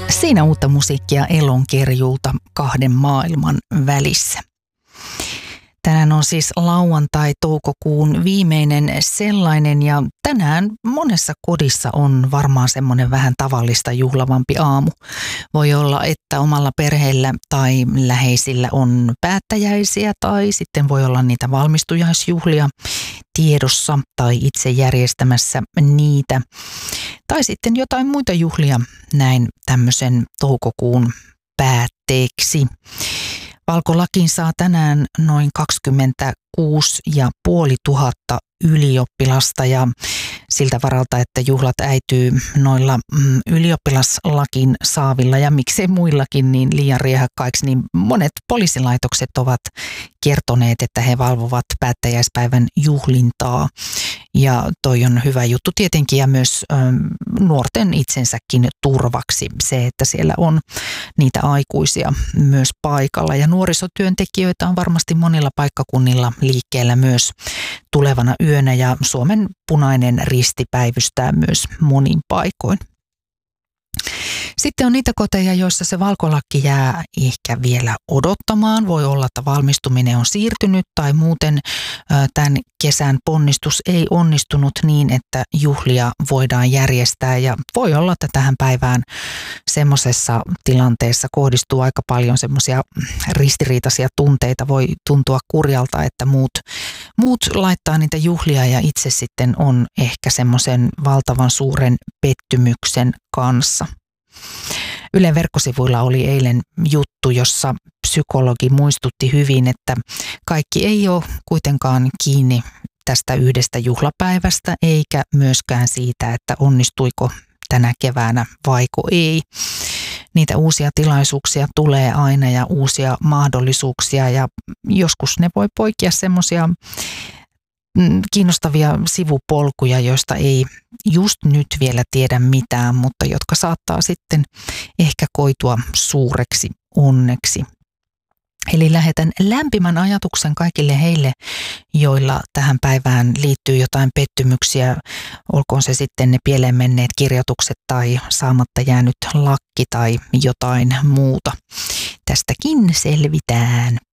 Siinä uutta musiikkia Elonkerjulta kahden maailman välissä. Tänään on siis lauantai, toukokuun viimeinen sellainen ja tänään monessa kodissa on varmaan semmoinen vähän tavallista juhlavampi aamu. Voi olla, että omalla perheellä tai läheisillä on päättäjäisiä tai sitten voi olla niitä valmistujaisjuhlia tiedossa tai itse järjestämässä niitä. Tai sitten jotain muita juhlia näin tämmöisen toukokuun päätteeksi. Valkolakiin saa tänään noin 26 500 ylioppilasta ja siltä varalta, että juhlat äityy noilla ylioppilaslakin saavilla ja miksei muillakin niin liian riehakkaiksi, niin monet poliisilaitokset ovat kertoneet, että he valvovat päättäjäispäivän juhlintaa. Ja toi on hyvä juttu tietenkin ja myös nuorten itsensäkin turvaksi se, että siellä on niitä aikuisia myös paikalla. Ja nuorisotyöntekijöitä on varmasti monilla paikkakunnilla liikkeellä myös tulevana yönä ja Suomen Punainen Risti päivystää myös monin paikoin. Sitten on niitä koteja, joissa se valkolakki jää ehkä vielä odottamaan. Voi olla, että valmistuminen on siirtynyt tai muuten tämän kesän ponnistus ei onnistunut niin, että juhlia voidaan järjestää. Ja voi olla, että tähän päivään semmoisessa tilanteessa kohdistuu aika paljon semmoisia ristiriitaisia tunteita. Voi tuntua kurjalta, että muut laittaa niitä juhlia ja itse sitten on ehkä semmoisen valtavan suuren pettymyksen kanssa. Ylen verkkosivuilla oli eilen juttu, jossa psykologi muistutti hyvin, että kaikki ei ole kuitenkaan kiinni tästä yhdestä juhlapäivästä eikä myöskään siitä, että onnistuiko tänä keväänä vaiko ei. Niitä uusia tilaisuuksia tulee aina ja uusia mahdollisuuksia ja joskus ne voi poikia semmoisia kiinnostavia sivupolkuja, joista ei just nyt vielä tiedä mitään, mutta jotka saattaa sitten ehkä koitua suureksi onneksi. Eli lähetän lämpimän ajatuksen kaikille heille, joilla tähän päivään liittyy jotain pettymyksiä, olkoon se sitten ne pieleen menneet kirjoitukset tai saamatta jäänyt lakki tai jotain muuta. Tästäkin selvitään.